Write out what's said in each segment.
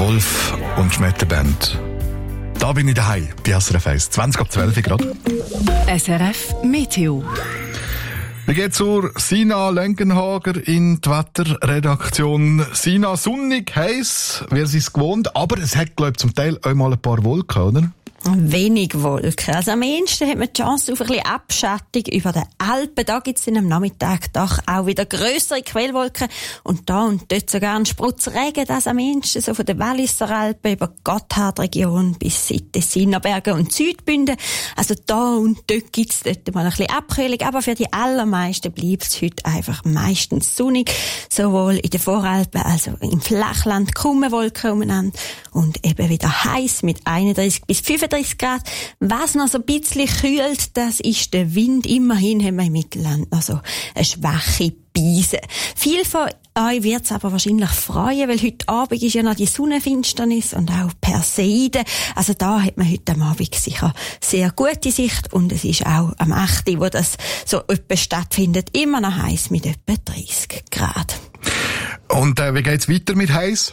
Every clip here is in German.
Wolf und Schmetterband. Da bin ich daheim, bei SRF 1. 20:12 Grad. SRF Meteo. Wir gehen zur Sina Lenkenhager in die Wetterredaktion. Sina, sonnig, heiß, wer ist es gewohnt, aber es hat, glaube ich, zum Teil auch mal ein paar Wolken, oder? Wenig Wolken. Also am ehesten hat man die Chance auf ein bisschen Abschattung über den Alpen. Da gibt es am Nachmittag doch auch wieder grössere Quellwolken. Und da und dort sogar ein Sprutz Regen, das am ehesten so von den Walliser Alpen über die Gotthardregion bis in die Tessiner und Südbünden. Also da und dort gibt es dort mal ein bisschen Abkühlung. Aber für die allermeisten bleibt es heute einfach meistens sonnig. Sowohl in den Voralpen, also im Flachland, kaum Wolken umeinander. Und eben wieder heiß mit 31 bis 35 Grad. Was noch so ein bisschen kühlt, das ist der Wind. Immerhin haben wir im Mittelland noch so eine schwache Brise. Viel von euch wird es aber wahrscheinlich freuen, weil heute Abend ist ja noch die Sonnenfinsternis und auch Perseide. Also da hat man heute Abend sicher sehr gute Sicht und es ist auch am 8., wo das so etwa stattfindet, immer noch heiß mit etwa 30 Grad. Und wie geht's weiter mit heiß?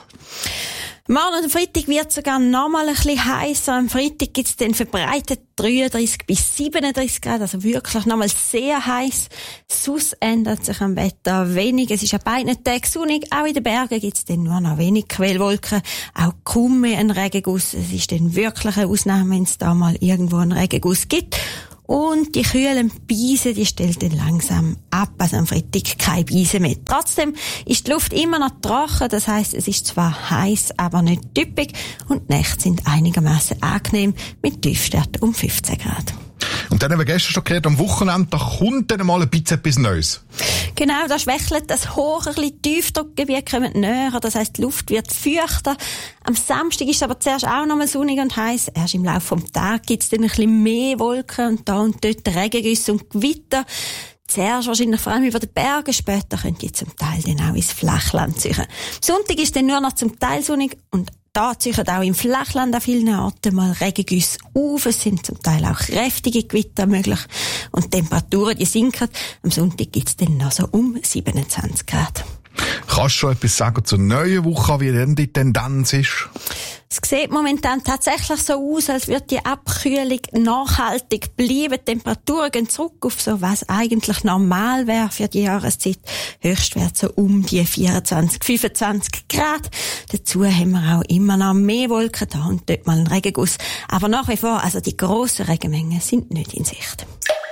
Morgen und am Freitag wird es sogar noch mal ein bisschen heißer. Am Freitag gibt es dann verbreitet 33 bis 37 Grad, also wirklich noch mal sehr heiß. Sonst ändert sich am Wetter wenig. Es ist an beiden Tagen sonnig. Auch in den Bergen gibt es dann nur noch wenig Quellwolken. Auch kaum mehr ein Regenguss. Es ist dann wirklich eine Ausnahme, wenn es da mal irgendwo einen Regenguss gibt. Und die kühlen Beise, die stellt dann langsam ab. Also am Freitag keine Beise mehr. Trotzdem ist die Luft immer noch trocken. Das heisst, es ist zwar heiß, aber nicht typisch. Und die Nächte sind einigermaßen angenehm mit Tiefstwert um 15 Grad. Und dann haben wir gestern schon gehört, am Wochenende, da kommt dann mal ein bisschen etwas Neues. Genau, da schwächelt das hohe, ein bisschen Tiefdruckgebiet kommt näher. Das heisst, die Luft wird feuchter. Am Samstag ist es aber zuerst auch noch mal sonnig und heiß. Erst im Laufe des Tages gibt es dann ein bisschen mehr Wolken und da und dort Regengüsse und Gewitter. Zuerst wahrscheinlich vor allem über den Bergen, später könnt ihr zum Teil dann auch ins Flachland ziehen. Am Sonntag ist dann nur noch zum Teil sonnig und da ziehen auch im Flachland an vielen Orten mal Regengüsse auf. Es sind zum Teil auch kräftige Gewitter möglich und die Temperaturen, die sinken. Am Sonntag gibt es dann noch so um 27 Grad. Kannst du schon etwas sagen zur neuen Woche, wie denn die Tendenz ist? Es sieht momentan tatsächlich so aus, als würde die Abkühlung nachhaltig bleiben. Die Temperaturen gehen zurück auf so, was eigentlich normal wäre für die Jahreszeit. Höchstwert so um die 24, 25 Grad. Dazu haben wir auch immer noch mehr Wolken, da und dort mal einen Regenguss. Aber nach wie vor, also die grossen Regenmengen sind nicht in Sicht.